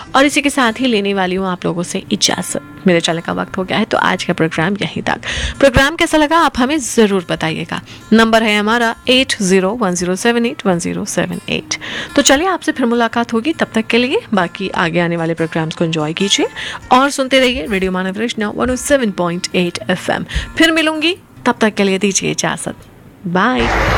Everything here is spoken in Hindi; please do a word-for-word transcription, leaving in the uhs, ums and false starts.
और इसी के साथ ही लेने वाली हूँ आप लोगों से इजाज़त। मेरे चलने का वक्त हो गया है, तो आज का प्रोग्राम यहीं तक। प्रोग्राम कैसा लगा आप हमें ज़रूर बताइएगा। नंबर है हमारा eight zero one zero seven eight one zero seven eight. तो चलिए आपसे फिर मुलाकात होगी, तब तक के लिए बाकी आगे आने वाले प्रोग्राम्स को एंजॉय कीजिए और सुनते रहिए रेडियो मानव रचना one O seven point eight F M. फिर मिलूंगी, तब तक के लिए दीजिए इजाज़त। बाय।